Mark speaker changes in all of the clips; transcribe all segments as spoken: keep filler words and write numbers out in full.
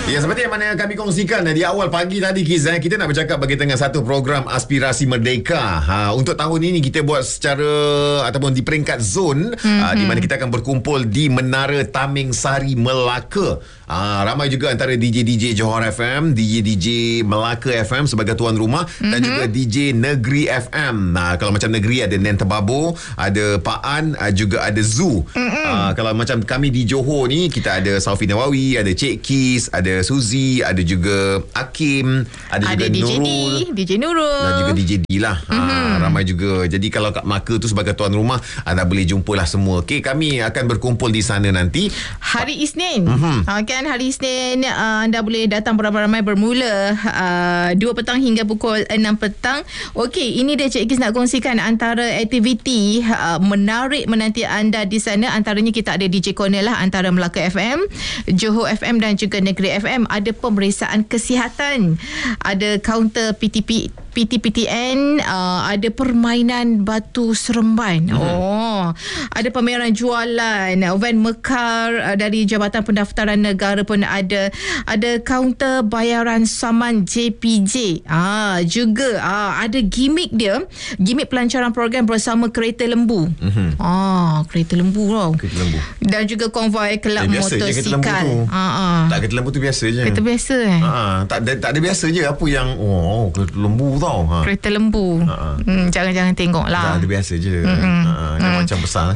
Speaker 1: Ya, seperti yang mana kami kongsikan di awal pagi tadi, Kiz, eh, kita nak bercakap bagi tengah satu program Aspirasi Merdeka. Ha, untuk tahun ini kita buat secara ataupun di peringkat zon, mm-hmm. uh, di mana kita akan berkumpul di Menara Taming Sari, Melaka. Uh, ramai juga antara D J D J Johor F M, D J D J Melaka F M sebagai tuan rumah, mm-hmm. dan juga D J Negeri F M. Nah, kalau macam Negeri ada Nen Tebabo, ada Pak An, uh, juga ada Zoo. Mm-hmm. Uh, kalau macam kami di Johor ni, kita ada Saufi Nawawi, ada Cik Kis, ada Suzy, ada juga Hakim, ada, ada juga
Speaker 2: D J
Speaker 1: Nurul,
Speaker 2: D, D J Nurul,
Speaker 1: dan juga D J D lah. Mm-hmm. Ha, ramai juga. Jadi kalau kat Melaka tu sebagai tuan rumah, anda boleh jumpalah semua. Okey, kami akan berkumpul di sana nanti
Speaker 2: hari Isnin.
Speaker 1: Mm-hmm.
Speaker 2: Ha, kan hari Isnin, uh, anda boleh datang beramai-ramai bermula uh, dua petang hingga pukul enam petang. Okey, ini dia Cik Kis nak kongsikan antara aktiviti uh, menarik menanti anda di sana. Antaranya kita ada D J Cornel lah antara Melaka F M, Johor F M dan juga Negeri F M. Ada pemeriksaan kesihatan, ada kaunter P T P P T P T N, uh, ada permainan batu seremban. Hmm. Oh, ada pameran jualan, van mekar uh, dari Jabatan Pendaftaran Negara pun ada. Ada kaunter bayaran saman J P J. Ah, juga ah, ada gimmick dia, gimmick pelancaran program bersama Kereta Lembu. Hmm. Ah, Kereta Lembu tau.
Speaker 1: Kereta Lembu.
Speaker 2: Dan juga konvoi kelab eh, motosikal.
Speaker 1: Ah, ah. Tak, Kereta Lembu tu biasa je.
Speaker 2: Kereta biasa eh.
Speaker 1: Ah, tak ada tak ada biasa je apa yang oh Kereta Lembu tau. Ha.
Speaker 2: Kereta Lembu. Ha. Hmm, jangan-jangan tengok lah.
Speaker 1: Tak ada biasa je. Mm-hmm. Ha, yang mm. macam besar.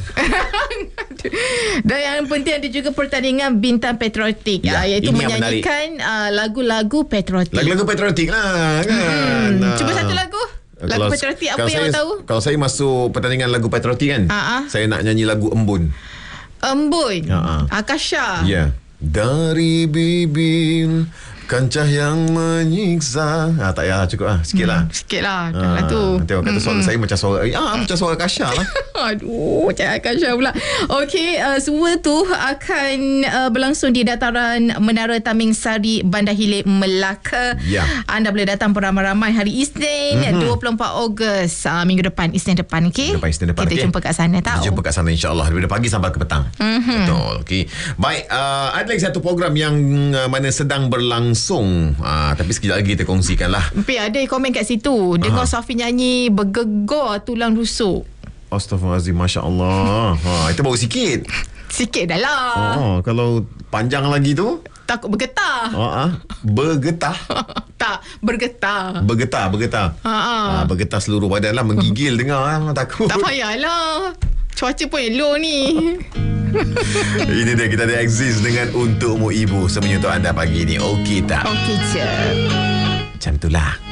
Speaker 2: Dan yang penting ada juga pertandingan bintang patriotik, ya, iaitu menyanyikan uh, lagu-lagu patriotik.
Speaker 1: Lagu-lagu patriotik lah kan. Hmm.
Speaker 2: Nah. Cuba satu lagu. Lagu kalau, patriotik apa yang awak tahu? Kalau
Speaker 1: saya masuk pertandingan lagu patriotik kan, uh-huh. saya nak nyanyi lagu Embun.
Speaker 2: Embun.
Speaker 1: Uh-huh.
Speaker 2: Akasha.
Speaker 1: Ya. Yeah. Dari bibir kancah yang menyiksa. Ah, tak payah, cukup lah. Sikit lah. Hmm,
Speaker 2: sikit lah. Ah, tu.
Speaker 1: Nanti orang kata suara hmm. saya macam suara, ah, macam suara Kasha lah.
Speaker 2: Aduh, macam Kasha pula. Okey, uh, semua tu akan uh, berlangsung di dataran Menara Taming Sari, Bandar Hilir, Melaka. Ya. Anda boleh datang beramai-ramai hari Isnin, mm-hmm. dua puluh empat Ogos, uh, minggu depan, Isnin depan. Okey?
Speaker 1: Depan, Isnin depan.
Speaker 2: Kita
Speaker 1: okay.
Speaker 2: jumpa kat sana, tahu?
Speaker 1: Kita jumpa kat sana, insyaAllah. Daripada pagi sampai ke petang. Mm-hmm. Betul. Okey. Baik, uh, ada lagi satu program yang uh, mana sedang berlangsung. Song. Ah, tapi sekejap lagi kita kongsikan lah.
Speaker 2: Tapi ada komen kat situ. Dengar Safi nyanyi bergegar tulang rusuk.
Speaker 1: Astaghfirullahaladzim, Masya Allah. Ha, itu baru sikit.
Speaker 2: Sikit dah lah.
Speaker 1: Oh, kalau panjang lagi tu?
Speaker 2: Takut bergetar.
Speaker 1: Oh, bergetar?
Speaker 2: Tak, bergetar.
Speaker 1: Bergetar, bergetar. Ha, bergetar seluruh badan lah. Menggigil dengar lah. Takut.
Speaker 2: Tak payahlah. Cuaca pun elok ni.
Speaker 1: Ini dia, kita ada Exist dengan Untukmu Ibu. Semuanya untuk anda pagi ni. Okey tak?
Speaker 2: Okey je.
Speaker 1: Macam itulah.